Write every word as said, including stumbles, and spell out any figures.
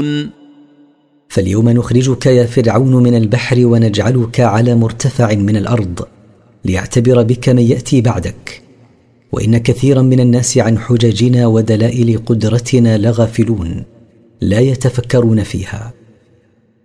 يعلمون فاليوم نخرجك يا فرعون من البحر ونجعلك على مرتفع من الأرض ليعتبر بك من يأتي بعدك، وإن كثيرا من الناس عن حججنا ودلائل قدرتنا لغافلون لا يتفكرون فيها.